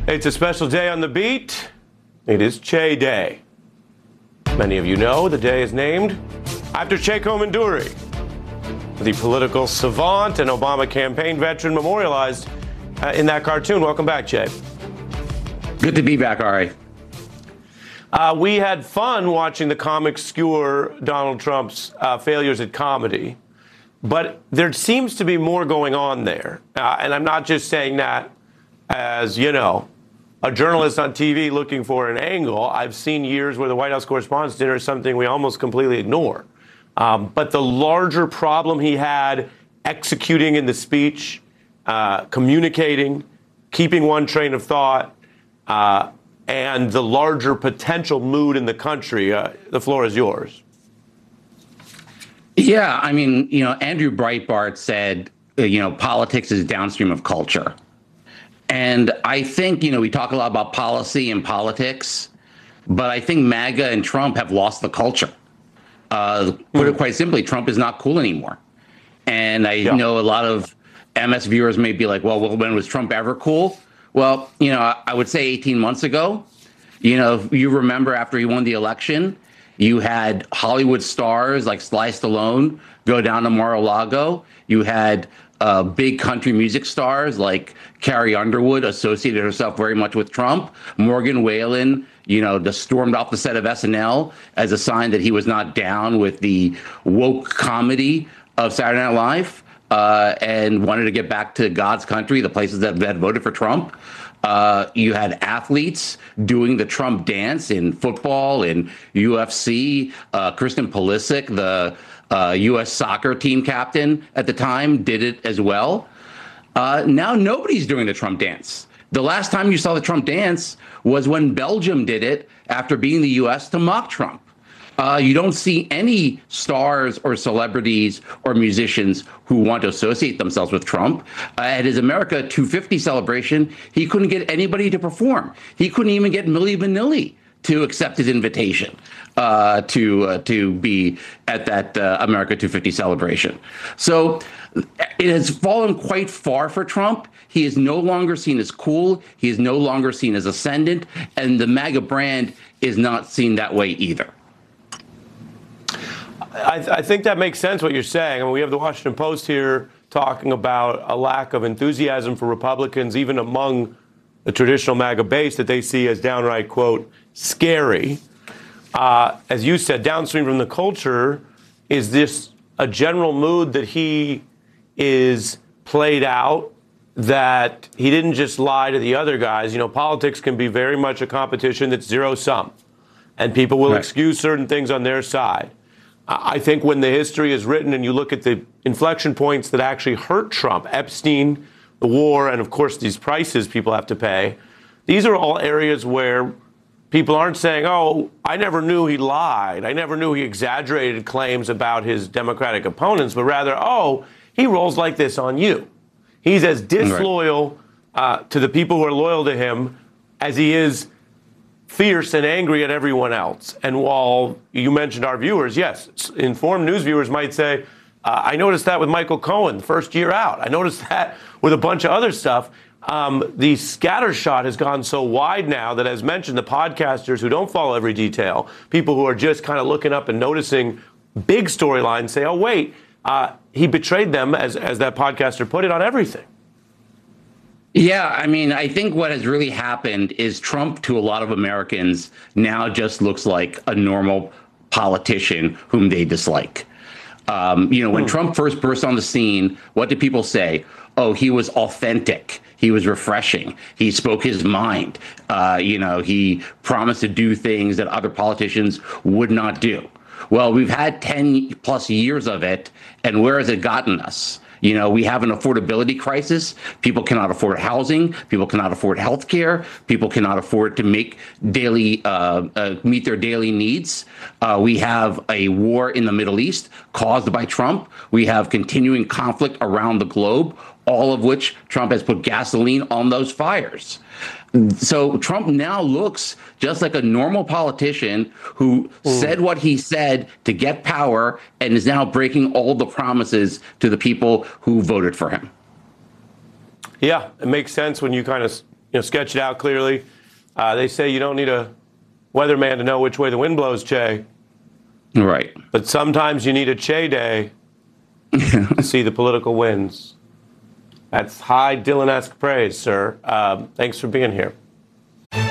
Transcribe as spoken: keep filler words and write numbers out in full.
It's a special day on the beat. It is Che Day. Many of you know the day is named after Che Komanduri, the political savant and Obama campaign veteran memorialized uh, in that cartoon. Welcome back, Che. Good to be back, Ari. Uh, we had fun watching the comic skewer Donald Trump's uh, failures at comedy, but there seems to be more going on there. Uh, and I'm not just saying that as, you know, a journalist on T V looking for an angle. I've seen years where the White House Correspondents' Dinner is something we almost completely ignore. Um, but the larger problem he had executing in the speech, uh, communicating, keeping one train of thought, uh, and the larger potential mood in the country, uh, the floor is yours. Yeah, I mean, you know, Andrew Breitbart said, uh, you know, politics is downstream of culture. And I think, you know, we talk a lot about policy and politics, but I think MAGA and Trump have lost the culture. Uh, put it quite simply, Trump is not cool anymore. And I yeah. know a lot of M S viewers may be like, well, well, when was Trump ever cool? Well, you know, I would say eighteen months ago, you know, if you remember after he won the election, you had Hollywood stars like Sly Stallone go down to Mar-a-Lago. You had uh, big country music stars like Carrie Underwood associated herself very much with Trump. Morgan Wallen, you know, just stormed off the set of S N L as a sign that he was not down with the woke comedy of Saturday Night Live uh, and wanted to get back to God's country, the places that had voted for Trump. Uh, you had athletes doing the Trump dance in football, in U F C. Uh, Kristen Pulisic, the uh, U S soccer team captain at the time, did it as well. Uh, now nobody's doing the Trump dance. The last time you saw the Trump dance was when Belgium did it after beating the U S to mock Trump. Uh, you don't see any stars or celebrities or musicians who want to associate themselves with Trump. Uh, at his America two fifty celebration, he couldn't get anybody to perform. He couldn't even get Milli Vanilli to accept his invitation uh, to uh, to be at that uh, America two fifty celebration. So it has fallen quite far for Trump. He is no longer seen as cool. He is no longer seen as ascendant. And the MAGA brand is not seen that way either. I, th- I think that makes sense what you're saying. I mean, we have the Washington Post here talking about a lack of enthusiasm for Republicans, even among the traditional MAGA base that they see as downright, quote, scary. Uh, as you said, downstream from the culture, is this a general mood that he is played out, that he didn't just lie to the other guys? You know, politics can be very much a competition that's zero sum, and people will right. excuse certain things on their side. I think when the history is written and you look at the inflection points that actually hurt Trump, Epstein, the war, and of course these prices people have to pay, these are all areas where people aren't saying, oh, I never knew he lied. I never knew he exaggerated claims about his Democratic opponents, but rather, oh, he rolls like this on you. He's as disloyal uh, to the people who are loyal to him as he is fierce and angry at everyone else. And while you mentioned our viewers, yes, informed news viewers might say, uh, I noticed that with Michael Cohen, first year out. I noticed that with a bunch of other stuff. Um, the scattershot has gone so wide now that, as mentioned, the podcasters who don't follow every detail, people who are just kind of looking up and noticing big storylines say, oh, wait, uh, he betrayed them, as, as that podcaster put it, on everything. Yeah, I mean, I think what has really happened is Trump, to a lot of Americans, now just looks like a normal politician whom they dislike. Um, you know, when mm. Trump first burst on the scene, what did people say? Oh, he was authentic. He was refreshing. He spoke his mind. Uh, you know, he promised to do things that other politicians would not do. Well, we've had ten plus years of it, and where has it gotten us? You know, we have an affordability crisis. People cannot afford housing. People cannot afford health care. People cannot afford to make daily, uh, uh, meet their daily needs. Uh, we have a war in the Middle East caused by Trump. We have continuing conflict around the globe, all of which Trump has put gasoline on those fires. So Trump now looks just like a normal politician who Ooh. said what he said to get power and is now breaking all the promises to the people who voted for him. Yeah, it makes sense when you kind of, you know, sketch it out clearly. Uh, they say you don't need a weatherman to know which way the wind blows, Che. Right. But sometimes you need a Che day to see the political winds. That's high Dylan-esque praise, sir. Um, thanks for being here.